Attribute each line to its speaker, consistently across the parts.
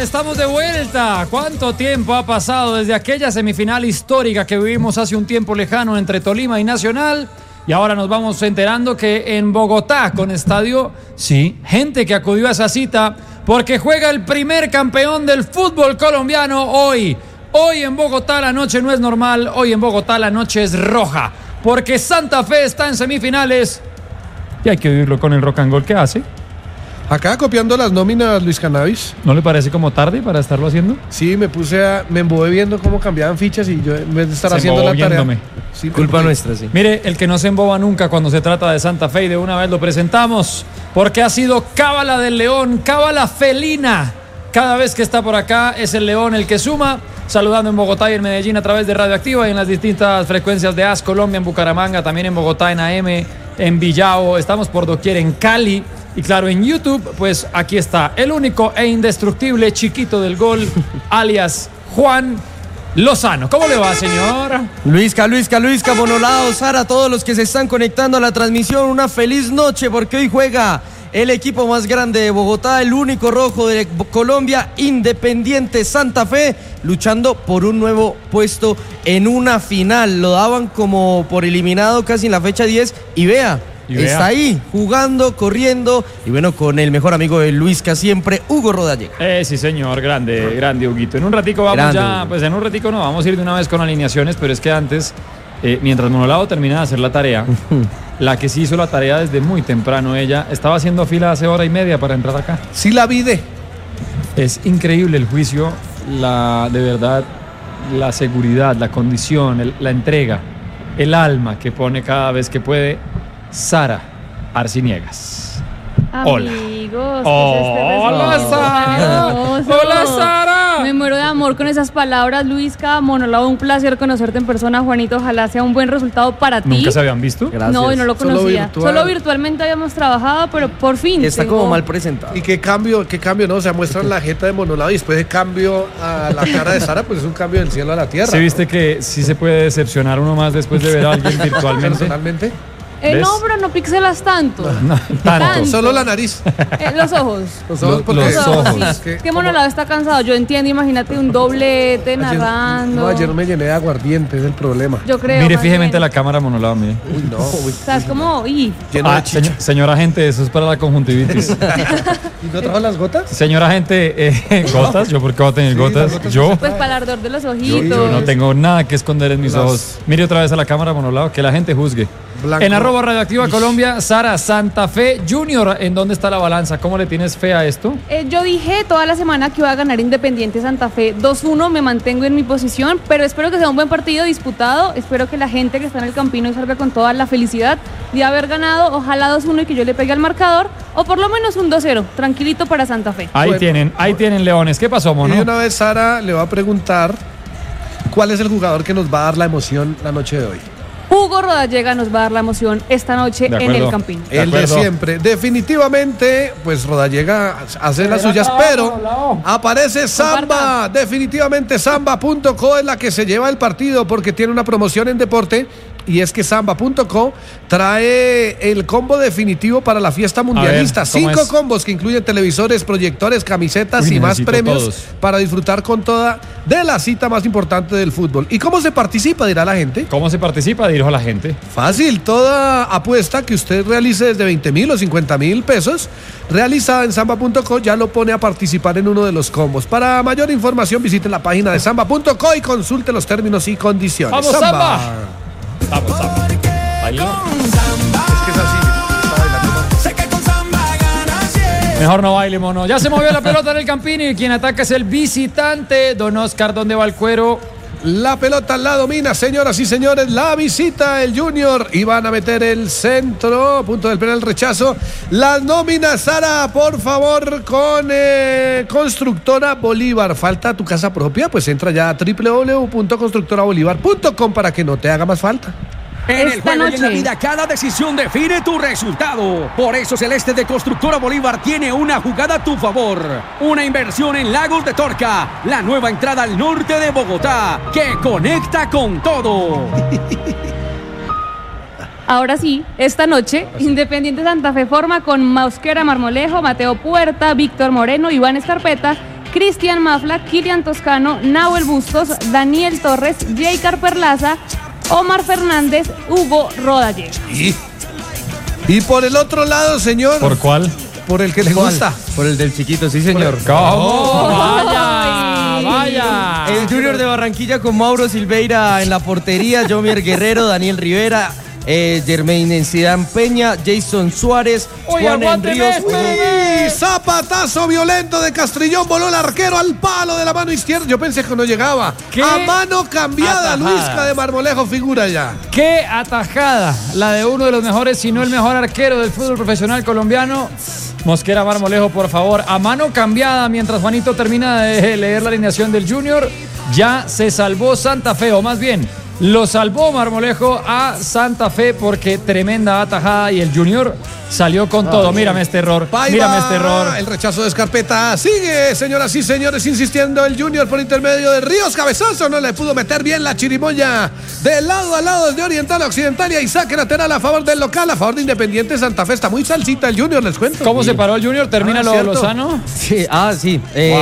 Speaker 1: estamos de vuelta. ¿Cuánto tiempo ha pasado desde aquella semifinal histórica que vivimos hace un tiempo lejano entre Tolima y Nacional? Y ahora nos vamos enterando que en Bogotá, con estadio, sí, gente que acudió a esa cita porque juega el primer campeón del fútbol colombiano hoy. Hoy en Bogotá la noche no es normal, hoy en Bogotá la noche es roja, porque Santa Fe está en semifinales y hay que vivirlo con el rock and roll que hace.
Speaker 2: Acá copiando las nóminas, Luis Cannabis.
Speaker 1: ¿No le parece como tarde para estarlo haciendo?
Speaker 2: Sí, me embobé viendo cómo cambiaban fichas y yo en vez de estar haciendo la tarea.
Speaker 3: Sí, culpa nuestra, sí.
Speaker 1: Mire, el que no se emboba nunca cuando se trata de Santa Fe, y de una vez lo presentamos, porque ha sido cábala del león, cábala felina. Cada vez que está por acá es el león el que suma, saludando en Bogotá y en Medellín a través de Radioactiva y en las distintas frecuencias de AS Colombia, en Bucaramanga, también en Bogotá, en AM, en Villao, estamos por doquier en Cali. Y claro, en YouTube, pues aquí está el único e indestructible chiquito del gol, alias Juan Lozano. ¿Cómo le va, señor?
Speaker 3: Luisca, Monolao, Sara, todos los que se están conectando a la transmisión, una feliz noche porque hoy juega el equipo más grande de Bogotá, el único rojo de Colombia, Independiente Santa Fe, luchando por un nuevo puesto en una final. Lo daban como por eliminado casi en la fecha 10 y vea. Está ahí, jugando, corriendo, y bueno, con el mejor amigo de Luisca siempre, Hugo Rodallega.
Speaker 1: Sí, señor, grande, Huguito. En un ratico vamos grande, ya, Hugo. Pues en un ratico no, vamos a ir de una vez con alineaciones, pero es que antes, mientras Monolao termina de hacer la tarea, la que sí hizo la tarea desde muy temprano, ella estaba haciendo fila hace hora y media para entrar acá.
Speaker 2: Sí la vide.
Speaker 1: Es increíble el juicio, de verdad, la seguridad, la condición, la entrega, el alma que pone cada vez que puede Sara Arciniegas.
Speaker 4: Amigos,
Speaker 1: hola Sara. Hola Sara.
Speaker 4: Me muero de amor con esas palabras, Luisca. Monolao, un placer conocerte en persona, Juanito. Ojalá sea un buen resultado para ti.
Speaker 1: ¿Nunca se habían visto?
Speaker 3: Gracias.
Speaker 4: No, y no lo conocía. Solo virtualmente habíamos trabajado, pero por fin.
Speaker 3: Está como mal presentado.
Speaker 2: Y qué cambio, ¿no? O sea, muestran la jeta de Monolao y después de cambio a la cara de Sara, pues es un cambio del cielo a la tierra.
Speaker 1: ¿Sí viste que sí se puede decepcionar uno más después de ver a alguien virtualmente?
Speaker 2: ¿Personalmente?
Speaker 4: No, pero no pixelas tanto.
Speaker 1: No, tanto.
Speaker 2: Solo la nariz.
Speaker 4: Los ojos.
Speaker 2: Los ojos.
Speaker 4: Sí. Que Monolao está cansado. Yo entiendo, imagínate un doblete narrando.
Speaker 2: Ayer me llené de aguardiente, es el problema.
Speaker 4: Yo creo.
Speaker 1: Mire fijamente la cámara, Monolao, mire.
Speaker 2: Uy, no.
Speaker 4: O sea, es como,
Speaker 2: lleno de chicha.
Speaker 1: Señora gente, eso es para la conjuntivitis.
Speaker 2: ¿Y no trajo las gotas?
Speaker 1: Señora gente, ¿gotas? ¿Yo por qué voy a tener gotas? ¿Yo?
Speaker 4: Pues para el ardor de los ojitos.
Speaker 1: Yo no tengo nada que esconder en mis ojos. Mire otra vez a la cámara, Monolao, que la gente juzgue. Blanco. En @Radioactiva Colombia, Sara, Santa Fe Junior, ¿en dónde está la balanza? ¿Cómo le tienes fe a esto?
Speaker 4: Yo dije toda la semana que iba a ganar Independiente Santa Fe 2-1, me mantengo en mi posición, pero espero que sea un buen partido disputado, espero que la gente que está en el Campino salga con toda la felicidad de haber ganado, ojalá 2-1 y que yo le pegue al marcador, o por lo menos un 2-0, tranquilito para Santa Fe.
Speaker 1: Ahí tienen leones. ¿Qué pasó, Mono?
Speaker 2: Y una vez Sara le va a preguntar cuál es el jugador que nos va a dar la emoción la noche de hoy.
Speaker 4: Hugo Rodallega nos va a dar la emoción esta noche en el Campín.
Speaker 2: El de siempre. Definitivamente, pues Rodallega hace las suyas, pero aparece Samba. Definitivamente Samba.co es la que se lleva el partido porque tiene una promoción en deporte. Y es que Samba.co trae el combo definitivo para la fiesta mundialista. 5 combos que incluyen televisores, proyectores, camisetas y más premios para disfrutar con toda de la cita más importante del fútbol. ¿Y cómo se participa? Dirá la gente.
Speaker 1: ¿Cómo se participa? Dijo la gente.
Speaker 2: Fácil, toda apuesta que usted realice desde 20,000 o 50,000 pesos, realizada en Samba.co, ya lo pone a participar en uno de los combos. Para mayor información visite la página de Samba.co y consulte los términos y condiciones.
Speaker 1: ¡Vamos, Samba! Vamos, Samba. Bailó.
Speaker 2: Es que es así.
Speaker 1: Mejor no baile, Mono. Ya se movió la pelota en el Campín y quien ataca es el visitante. Don Oscar, ¿dónde va el cuero?
Speaker 2: La pelota la domina, señoras y señores. La visita el Junior y van a meter el centro. Punto del penal, rechazo. Las nóminas, Sara, por favor, con Constructora Bolívar. ¿Falta tu casa propia? Pues entra ya a www.constructorabolívar.com para que no te haga más falta.
Speaker 5: En el juego y en la vida, cada decisión define tu resultado. Por eso Celeste de Constructora Bolívar tiene una jugada a tu favor. Una inversión en Lagos de Torca, la nueva entrada al norte de Bogotá, que conecta con todo.
Speaker 4: Ahora sí, esta noche, Independiente Santa Fe forma con Mosquera Marmolejo, Mateo Puerta, Víctor Moreno, Iván Escarpeta Cristian Mafla, Kilian Toscano, Nahuel Bustos, Daniel Torres, Jaycar Perlaza, Omar Fernández, Hugo Rodallega.
Speaker 2: Y por el otro lado, señor.
Speaker 1: ¿Por cuál?
Speaker 2: Por el que le gusta.
Speaker 3: Por el del chiquito, sí, señor.
Speaker 1: ¿Cómo? Vaya.
Speaker 3: El Junior de Barranquilla con Mauro Silveira en la portería, Jomier Guerrero, Daniel Rivera, Jermaine Zidane Peña, Jason Suárez, Juan Ríos.
Speaker 2: Y zapatazo violento de Castrillón, voló el arquero al palo de la mano izquierda. Yo pensé que no llegaba.
Speaker 1: ¿Qué?
Speaker 2: A mano cambiada,
Speaker 1: Atajada.
Speaker 2: Luisca de Marmolejo figura ya.
Speaker 1: Qué atajada, la de uno de los mejores, si no el mejor arquero del fútbol profesional colombiano. Mosquera Marmolejo, por favor, a mano cambiada, mientras Juanito termina de leer la alineación del Junior, ya se salvó Santa Fe, o más bien, lo salvó Marmolejo a Santa Fe porque tremenda atajada y el Junior salió con todo. Mírame este error, mírame este error.
Speaker 2: El rechazo de Escarpeta sigue, señoras y señores, insistiendo el Junior por intermedio de Ríos. Cabezazo, no le pudo meter bien la chirimoya de lado a lado, de oriental a occidental, y saque lateral a favor del local, a favor de Independiente Santa Fe. Está muy salsita el Junior, les cuento.
Speaker 1: ¿Cómo se paró el Junior? ¿Termina
Speaker 2: ¿cierto?
Speaker 1: Lozano?
Speaker 3: Sí, sí.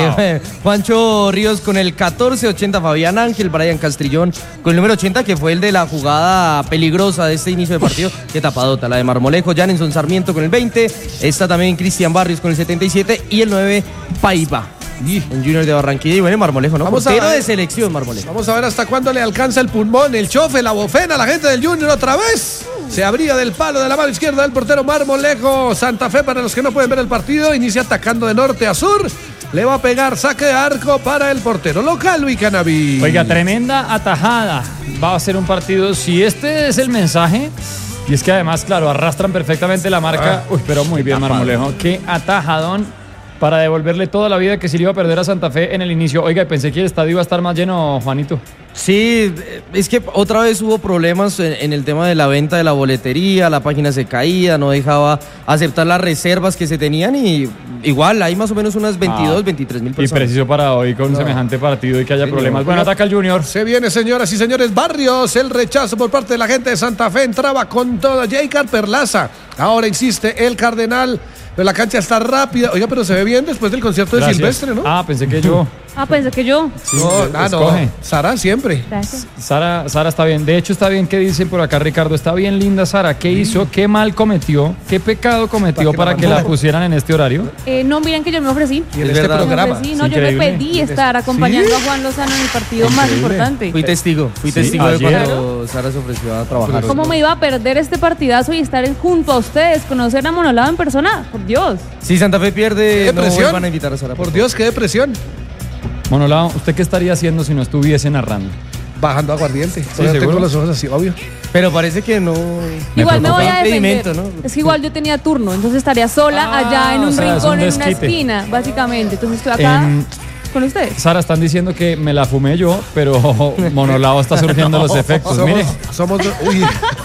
Speaker 3: Juancho Ríos con el 14-80, Fabián Ángel, Brian Castrillón con el número 80, que fue el de la jugada peligrosa de este inicio de partido. Qué tapadota la de Marmolejo. Janenson Sarmiento con el 20. Está también Cristian Barrios con el 77 y el 9, Paiva. En Junior de Barranquilla. Y bueno, Marmolejo, ¿no?
Speaker 2: Vamos a
Speaker 3: Portero
Speaker 2: ver.
Speaker 3: de selección, Marmolejo.
Speaker 2: Vamos a ver hasta cuándo le alcanza el pulmón, el chofe, la bofena, la gente del Junior otra vez. Se abría del palo de la mano izquierda del portero Marmolejo. Santa Fe, para los que no pueden ver el partido, inicia atacando de norte a sur. Le va a pegar saque de arco para el portero local, Luis Cannaví.
Speaker 1: Oiga, tremenda atajada. Va a ser un partido, si este es el mensaje, y es que además, claro, arrastran perfectamente la marca. Uy, pero muy bien, Marmolejo. Qué atajadón para devolverle toda la vida que se le iba a perder a Santa Fe en el inicio. Oiga, pensé que el estadio iba a estar más lleno, Juanito.
Speaker 3: Sí, es que otra vez hubo problemas en el tema de la venta de la boletería, la página se caía, no dejaba aceptar las reservas que se tenían y igual hay más o menos unas 22, 23 mil
Speaker 1: Y
Speaker 3: personas.
Speaker 1: preciso para hoy con semejante partido y que haya problemas. Bueno, ataca el Junior.
Speaker 2: Se viene, señoras y señores, Barrios. El rechazo por parte de la gente de Santa Fe. Entraba con todo Jaycar Perlaza. Ahora insiste el Cardenal. Pero la cancha está rápida. Oiga, pero se ve bien después del concierto de
Speaker 1: Gracias.
Speaker 2: Silvestre, ¿no?
Speaker 1: Ah, pensé que yo.
Speaker 4: Pensé que yo.
Speaker 1: Sí,
Speaker 2: no.
Speaker 1: escoge.
Speaker 2: Sara siempre.
Speaker 4: Gracias.
Speaker 1: Sara está bien. De hecho, está bien. ¿Qué dice por acá, Ricardo? Está bien linda Sara. ¿Qué hizo? ¿Qué mal cometió? ¿Qué pecado cometió para que la pusieran en este horario?
Speaker 4: No, miren que yo me ofrecí.
Speaker 2: Y en
Speaker 3: Es
Speaker 2: este
Speaker 3: verdad.
Speaker 4: Me
Speaker 2: programa.
Speaker 4: ofrecí. No, yo le
Speaker 1: Increíble.
Speaker 4: pedí estar acompañando a Juan Lozano en el partido más importante.
Speaker 3: Fui testigo
Speaker 1: Sí,
Speaker 3: de
Speaker 1: ayer.
Speaker 3: cuando Sara se ofreció a trabajar.
Speaker 4: ¿Cómo me iba a perder este partidazo y estar junto a ustedes, conocer a Monolado en persona? Por Dios.
Speaker 3: Si Santa Fe pierde, no
Speaker 2: Depresión.
Speaker 3: van a invitar a Sara.
Speaker 2: Por Dios, qué depresión.
Speaker 1: Monolao, ¿usted qué estaría haciendo si no estuviese narrando?
Speaker 2: Bajando aguardiente. Todavía
Speaker 1: ¿seguro?
Speaker 2: tengo los ojos así, obvio.
Speaker 3: Pero parece que no.
Speaker 4: Igual me
Speaker 1: preocupa.
Speaker 4: voy a defender.
Speaker 3: Impedimento, ¿no?
Speaker 4: Es que igual yo tenía turno, entonces estaría sola allá en un
Speaker 1: o sea, es
Speaker 4: rincón,
Speaker 1: un
Speaker 4: en una
Speaker 1: desquite.
Speaker 4: esquina, básicamente. Entonces estoy acá con ustedes.
Speaker 1: Sara, están diciendo que me la fumé yo, pero Monolao está surgiendo los efectos. Mire,
Speaker 2: Somos uy,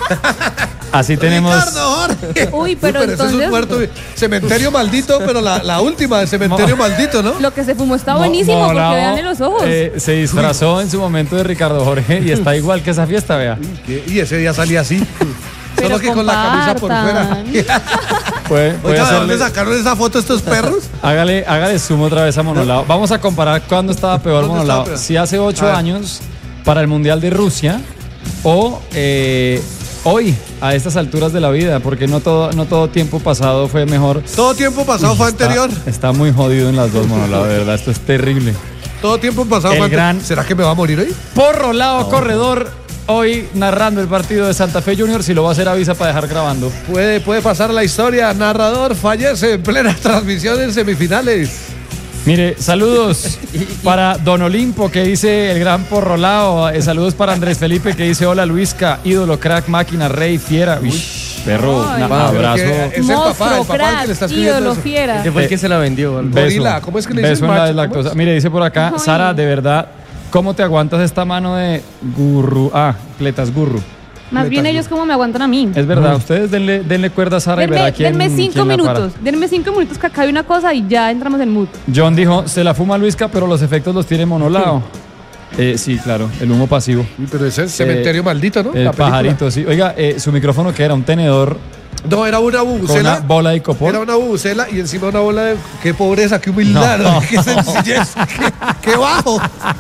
Speaker 1: así tenemos.
Speaker 2: Ricardo, Jorge.
Speaker 4: Uy, pero
Speaker 2: ese es un
Speaker 4: entonces-
Speaker 2: muerto. Cementerio maldito, pero la última de cementerio maldito, ¿no?
Speaker 4: Lo que se fumó está buenísimo, porque
Speaker 1: Monolao,
Speaker 4: veanle los ojos.
Speaker 1: se disfrazó en su momento de Ricardo Jorge y está igual que esa fiesta, vea.
Speaker 2: Y ese día salía así.
Speaker 4: Pero
Speaker 2: Solo que con la camisa por fuera.
Speaker 4: compartan.
Speaker 1: Puede
Speaker 2: Oiga, ¿de dónde
Speaker 1: hacerle,
Speaker 2: sacaron esa foto estos perros?
Speaker 1: hágale zoom otra vez a Monolao. Vamos a comparar cuándo estaba peor
Speaker 2: ¿Dónde
Speaker 1: Monolao.
Speaker 2: estaba peor?
Speaker 1: Si hace 8
Speaker 2: A ver.
Speaker 1: años para el Mundial de Rusia o hoy, a estas alturas de la vida, porque no todo tiempo pasado fue mejor.
Speaker 2: Todo tiempo pasado fue anterior.
Speaker 1: Está muy jodido en las dos, Monolao, de verdad, esto es terrible.
Speaker 2: Todo tiempo pasado
Speaker 1: El
Speaker 2: fue anterior.
Speaker 1: gran-
Speaker 2: ¿Será que me va a morir hoy?
Speaker 1: Porro Lao Corredor, hoy narrando el partido de Santa Fe Junior. Si lo va a hacer, avisa para dejar grabando.
Speaker 2: Puede pasar la historia. Narrador fallece en plena transmisión en semifinales.
Speaker 1: Mire, saludos para Don Olimpo, que dice el gran Porro Lao. Saludos para Andrés Felipe, que dice hola Luisca, ídolo, crack, máquina, rey, fiera. Uy, perro,
Speaker 4: Ay.
Speaker 1: un abrazo.
Speaker 2: Es el papá
Speaker 4: Monstruo,
Speaker 2: el que le
Speaker 4: crack,
Speaker 2: está escribiendo
Speaker 4: ídolo,
Speaker 2: eso.
Speaker 4: fiera.
Speaker 3: Que fue el que se la vendió. algo.
Speaker 1: Beso.
Speaker 2: Gorila, ¿cómo es que le dicen
Speaker 1: Beso en la
Speaker 2: macho?
Speaker 1: deslactosa.
Speaker 2: ¿Cómo es?
Speaker 1: Mire, dice por acá,
Speaker 4: Ay.
Speaker 1: Sara, de verdad, ¿cómo te aguantas esta mano de gurru? Cletas gurru.
Speaker 4: Más bien ellos como me aguantan a mí.
Speaker 1: Es verdad, ustedes denle cuerda a Sara y verá quién
Speaker 4: Denme 5
Speaker 1: quién la para.
Speaker 4: minutos. Denme 5 minutos que acá hay una cosa y ya entramos en mood.
Speaker 1: John dijo, se la fuma Luisca, pero los efectos los tiene Monolao. Sí, claro, el humo pasivo.
Speaker 2: Pero ese es cementerio maldito, ¿no?
Speaker 1: El
Speaker 2: La película.
Speaker 1: pajarito, sí. Oiga, su micrófono que era un tenedor
Speaker 2: No, era una
Speaker 1: con
Speaker 2: bubucela.
Speaker 1: una bola de icopor.
Speaker 2: Era una bubucela y encima una bola de... Qué pobreza, qué humildad,
Speaker 1: No.
Speaker 2: qué sencillez, qué bajo.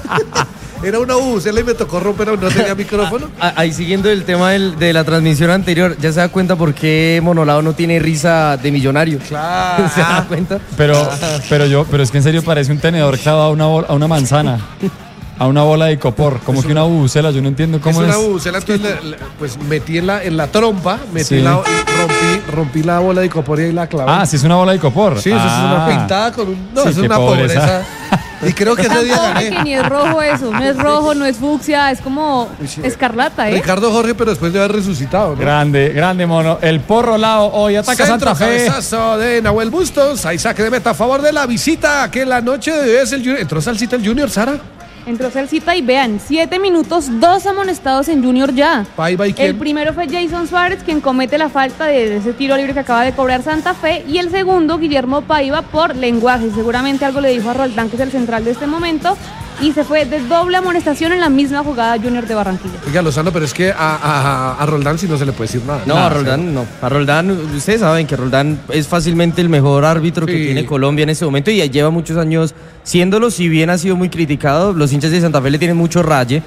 Speaker 2: Era una bubucela y me tocó romper, no tenía micrófono.
Speaker 3: Ahí siguiendo el tema de la transmisión anterior, ¿ya se da cuenta por qué Monolao no tiene risa de millonario?
Speaker 2: Claro.
Speaker 3: ¿Se da cuenta?
Speaker 1: Pero es que en serio parece un tenedor clavado a una manzana. A una bola de icopor, como que una bubucela, yo no entiendo cómo
Speaker 2: Es
Speaker 1: es.
Speaker 2: una bubucela, entonces pues metí en la trompa,
Speaker 1: Sí.
Speaker 2: rompí la bola de icopor y ahí la clavé.
Speaker 1: Ah, sí es una bola de icopor.
Speaker 2: Sí, eso es una pintada con un... No,
Speaker 1: Sí,
Speaker 2: eso es
Speaker 1: qué
Speaker 2: una
Speaker 1: pobreza.
Speaker 2: pobreza. Y creo que ese
Speaker 4: Tan
Speaker 2: día
Speaker 4: pobre que
Speaker 2: gané.
Speaker 4: ni es rojo eso, no es rojo, no es fucsia, es como escarlata, ¿eh?
Speaker 2: Ricardo Jorge, pero después de haber resucitado, ¿no?
Speaker 1: Grande, mono. El porro Lao hoy ataca
Speaker 2: Centro,
Speaker 1: Santa Fe.
Speaker 2: cabezazo de Nahuel Bustos. Ahí saque de meta a favor de la visita que en la noche de es el Junior. ¿Entró Salsita el Junior, Sara?
Speaker 4: Entró Celcita y vean, 7 minutos, 2 amonestados en Junior ya.
Speaker 2: Paiva y quién.
Speaker 4: El primero fue Jason Suárez, quien comete la falta de ese tiro libre que acaba de cobrar Santa Fe. Y el segundo, Guillermo Paiva, por lenguaje. Seguramente algo le dijo a Roldán, que es el central de este momento. Y se fue de doble amonestación en la misma jugada Junior de Barranquilla.
Speaker 2: Oiga, Lozano, pero es que a Roldán sí no se le puede decir nada.
Speaker 3: No, a Roldán no. A Roldán, ustedes saben que Roldán es fácilmente el mejor árbitro que
Speaker 2: Sí.
Speaker 3: tiene Colombia en este momento y lleva muchos años siéndolo, si bien ha sido muy criticado. Los hinchas de Santa Fe le tienen mucho raye,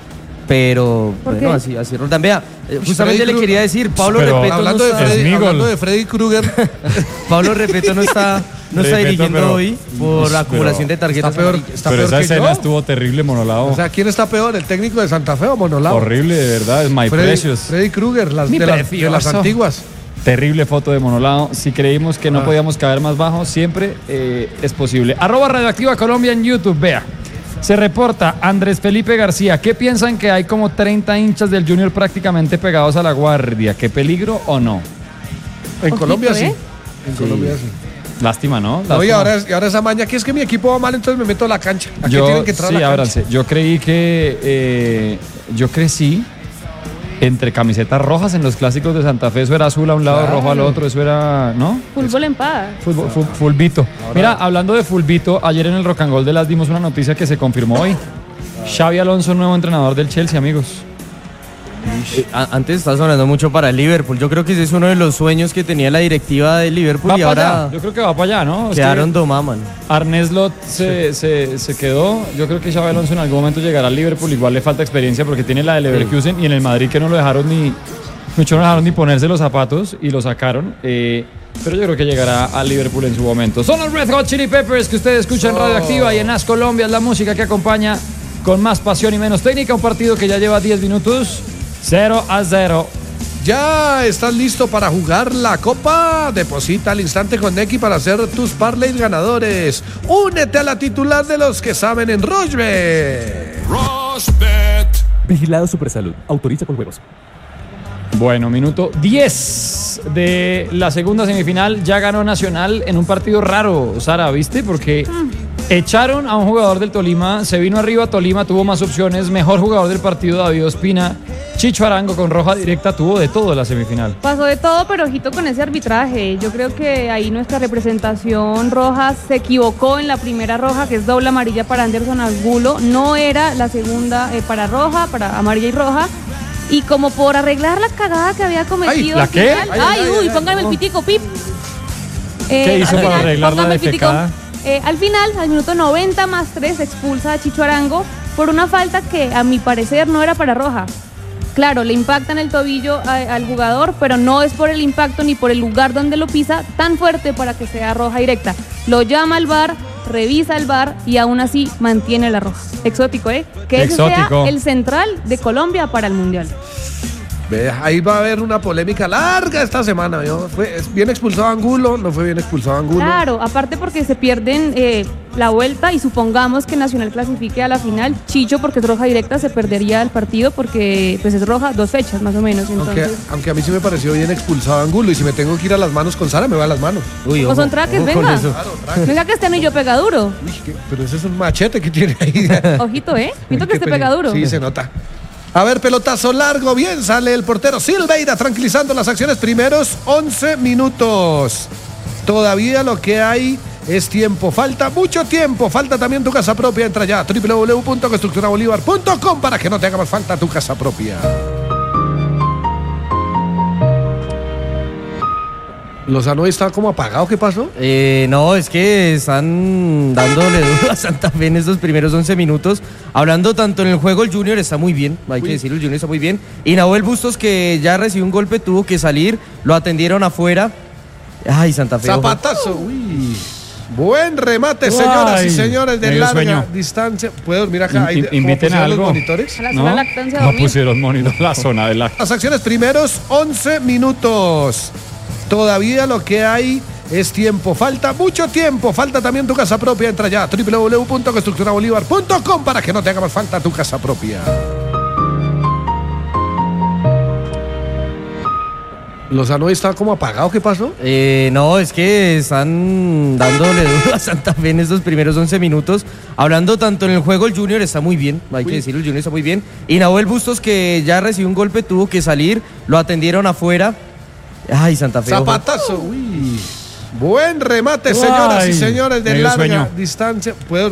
Speaker 3: pero
Speaker 4: ¿Por
Speaker 3: bueno,
Speaker 4: qué?
Speaker 3: así Roldán. Vea, justamente
Speaker 2: Freddy
Speaker 3: le quería decir, Pablo
Speaker 1: Pero
Speaker 3: Repeto
Speaker 2: Hablando,
Speaker 3: no
Speaker 2: de
Speaker 3: está,
Speaker 1: Es mi gol.
Speaker 2: Hablando de Freddy Krueger,
Speaker 3: Pablo Repeto no está
Speaker 1: Repeto,
Speaker 3: dirigiendo
Speaker 1: pero-
Speaker 3: hoy por la acumulación de tarjetas.
Speaker 2: está peor,
Speaker 3: amarillas.
Speaker 2: está
Speaker 1: Pero
Speaker 2: peor
Speaker 1: esa
Speaker 2: que
Speaker 1: escena
Speaker 2: yo.
Speaker 1: estuvo terrible, Monolao.
Speaker 2: O sea, ¿quién está peor? ¿El técnico de Santa Fe o Monolao?
Speaker 1: Horrible, de verdad. Es My Precious.
Speaker 2: Freddy Krueger,
Speaker 1: Mi
Speaker 2: de las
Speaker 1: precioso.
Speaker 2: antiguas.
Speaker 1: Terrible foto de Monolao. Si creímos que no podíamos caer más bajo, siempre es posible. @Radioactiva Colombia en YouTube, vea. Se reporta Andrés Felipe García. ¿Qué piensan que hay como 30 hinchas del Junior prácticamente pegados a la guardia? ¿Qué peligro o no?
Speaker 2: En
Speaker 4: Ojito,
Speaker 2: Colombia sí.
Speaker 4: ¿eh?
Speaker 2: En Colombia sí.
Speaker 1: Lástima, ¿no?
Speaker 2: No, y
Speaker 1: Lástima.
Speaker 2: ahora esa maña, que es que mi equipo va mal, entonces me meto a la cancha. ¿A qué
Speaker 1: Yo,
Speaker 2: tienen que entrar
Speaker 1: sí,
Speaker 2: a la cancha?
Speaker 1: ábranse. Yo creí que yo crecí entre camisetas rojas en los clásicos de Santa Fe. Eso era azul a un lado,
Speaker 2: Claro.
Speaker 1: rojo al otro. Eso era, ¿no?
Speaker 4: Fútbol en paz.
Speaker 1: Fulbito. Mira, hablando de Fulbito, ayer en el Rock and Roll de las dimos una noticia que se confirmó hoy. Xavi Alonso, nuevo entrenador del Chelsea, amigos.
Speaker 3: Antes está sonando mucho para el Liverpool. Yo creo que ese es uno de los sueños que tenía la directiva del Liverpool
Speaker 1: Va
Speaker 3: y
Speaker 1: para
Speaker 3: ahora
Speaker 1: allá. Yo creo que va para allá, ¿no? Es que
Speaker 3: quedaron domaman.
Speaker 1: Arne Slot se quedó. Yo creo que Xavi Alonso en algún momento llegará al Liverpool. Igual le falta experiencia porque tiene la de Leverkusen y en el Madrid que no lo dejaron mucho no dejaron ni ponerse los zapatos y lo sacaron. Pero yo creo que llegará al Liverpool en su momento. Son los Red Hot Chili Peppers que ustedes escuchan en Radio Activa y en As Colombia. Es la música que acompaña con más pasión y menos técnica. Un partido que ya lleva 10 minutos. 0-0.
Speaker 2: ¿Ya estás listo para jugar la Copa? Deposita al instante con Nequi para hacer tus parlays ganadores. Únete a la titular de los que saben en Rochbet.
Speaker 6: Vigilado Supersalud. Autoriza con juegos.
Speaker 1: Bueno, minuto 10 de la segunda semifinal. Ya ganó Nacional en un partido raro, Sara, ¿viste? Porque echaron a un jugador del Tolima, se vino arriba Tolima, tuvo más opciones. Mejor jugador del partido, David Ospina. Chicho Arango con roja directa, tuvo de todo en la semifinal.
Speaker 4: Pasó de todo, pero ojito con ese arbitraje. Yo creo que ahí nuestra representación roja se equivocó en la primera roja, que es doble amarilla para Anderson Angulo. No era la segunda para roja, para amarilla y roja. Y como por arreglar la cagada que había cometido.
Speaker 1: ¿la
Speaker 4: al
Speaker 1: qué?
Speaker 4: final- Uy, póngame el pitico, pip.
Speaker 1: ¿Qué hizo
Speaker 4: al
Speaker 1: para
Speaker 4: final,
Speaker 1: arreglar la
Speaker 4: póngame el pitico.
Speaker 1: defecada?
Speaker 4: Al final, al minuto 90 más 3, expulsa a Chicho Arango por una falta que a mi parecer no era para roja. Claro, le impactan el tobillo al jugador, pero no es por el impacto ni por el lugar donde lo pisa tan fuerte para que sea roja directa. Lo llama al VAR, revisa el VAR y aún así mantiene la roja. Exótico, ¿eh? Que ese
Speaker 1: Exótico.
Speaker 4: sea el central de Colombia para el Mundial.
Speaker 2: Ve, ahí va a haber una polémica larga esta semana. ¿Vio? ¿Es bien expulsado Angulo? ¿No fue bien expulsado Angulo?
Speaker 4: Claro, aparte porque se pierden la vuelta y supongamos que Nacional clasifique a la final, Chicho, porque es roja directa, se perdería el partido porque pues es roja 2 fechas más o menos. Entonces,
Speaker 2: Aunque a mí sí me pareció bien expulsado Angulo. Y si me tengo que ir a las manos con Sara, me voy a las manos.
Speaker 3: Uy,
Speaker 4: o son traques,
Speaker 3: ojo con
Speaker 4: venga.
Speaker 3: eso.
Speaker 2: Claro, traje.
Speaker 4: Venga que este anillo pega duro.
Speaker 2: Uy, pero ese es un machete que tiene ahí.
Speaker 4: Ojito, ¿eh? Siento que
Speaker 2: Qué
Speaker 4: este pega
Speaker 2: peligro.
Speaker 4: duro.
Speaker 2: Sí, se nota. A ver, pelotazo largo, bien sale el portero Silveira tranquilizando las acciones, primeros 11 minutos. Todavía lo que hay es tiempo, falta mucho tiempo, falta también tu casa propia. Entra ya a www.constructorabolívar.com para que no te haga más falta tu casa propia. Lozano está como apagado, ¿qué pasó?
Speaker 3: No, es que están dándole duro a Santa Fe en estos primeros 11 minutos. Hablando tanto en el juego, el Junior está muy bien, hay que decirlo, el Junior está muy bien. Y Nahuel Bustos, que ya recibió un golpe, tuvo que salir, lo atendieron afuera. Ay, Santa Fe.
Speaker 2: Zapatazo, uy. Buen remate, señoras y señores, de larga distancia. ¿Puedo dormir acá?
Speaker 1: Inviten a algo.
Speaker 2: Los monitores?
Speaker 4: A la zona lactancia
Speaker 1: No
Speaker 4: dormir.
Speaker 1: pusieron monitor, la zona de la...
Speaker 2: Las acciones primeros 11 minutos. Todavía lo que hay es tiempo. Falta mucho tiempo. Falta también tu casa propia. Entra ya a www.constructorabolívar.com para que no te haga más falta tu casa propia. Lozano está como apagado, ¿qué pasó?
Speaker 3: No, es que están dándole duro a Santa Fe en estos primeros 11 minutos. Hablando tanto en el juego, el Junior está muy bien, hay que decirlo, el Junior está muy bien. Y Nahuel Bustos, que ya recibió un golpe, tuvo que salir, lo atendieron afuera. Ay, Santa Fe.
Speaker 2: Zapatazo, uy. Buen remate, señoras y señores, de larga distancia. ¿Puedo